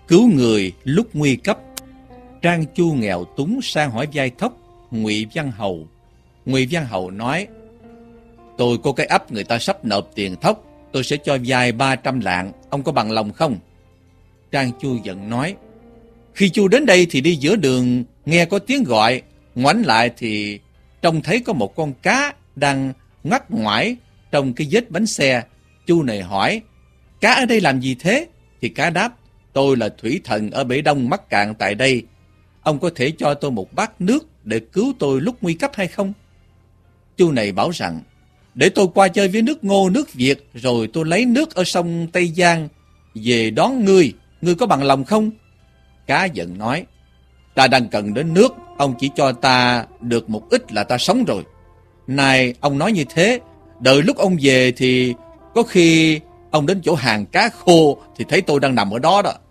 Cứu người lúc nguy cấp. Trang Chu nghèo túng sang hỏi vay thóc Ngụy Văn Hầu. Ngụy Văn Hầu nói: tôi có cái ấp người ta sắp nộp tiền thóc, tôi sẽ cho vay 300 lạng, ông có bằng lòng không? Trang Chu giận nói: khi Chu đến đây thì đi giữa đường nghe có tiếng gọi, ngoảnh lại thì trông thấy có một con cá đang ngoắt ngoải trong cái vết bánh xe. Chu này hỏi: cá ở đây làm gì thế? Thì cá đáp: tôi là thủy thần ở bể Đông mắc cạn tại đây, ông có thể cho tôi một bát nước để cứu tôi lúc nguy cấp hay không? Chu này bảo rằng: để tôi qua chơi với nước Ngô nước Việt, rồi tôi lấy nước ở sông Tây Giang về đón ngươi có bằng lòng không? Cá giận nói: ta đang cần đến nước, ông chỉ cho ta được một ít là ta sống rồi. Này ông nói như thế, đợi lúc ông về thì có khi ông đến chỗ hàng cá khô thì thấy tôi đang nằm ở đó đó.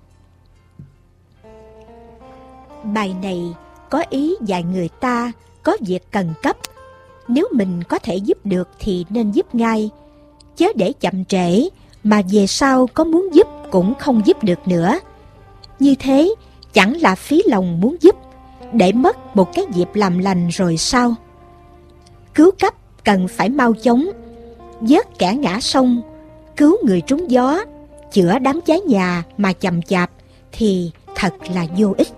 Bài này có ý dạy người ta có việc cần cấp, nếu mình có thể giúp được thì nên giúp ngay, chớ để chậm trễ mà về sau có muốn giúp cũng không giúp được nữa. Như thế chẳng là phí lòng muốn giúp, để mất một cái dịp làm lành rồi sao? Cứu cấp cần phải mau chóng, vớt kẻ ngã sông, cứu người trúng gió, chữa đám cháy nhà mà chậm chạp thì thật là vô ích.